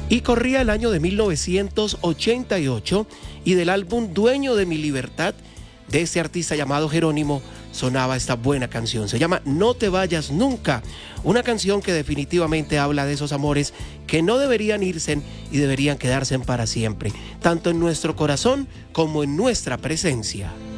Y corría el año de 1988 y del álbum Dueño de mi Libertad, de este artista llamado Jerónimo, sonaba esta buena canción. Se llama No te vayas nunca, una canción que definitivamente habla de esos amores que no deberían irse y deberían quedarse para siempre, tanto en nuestro corazón como en nuestra presencia.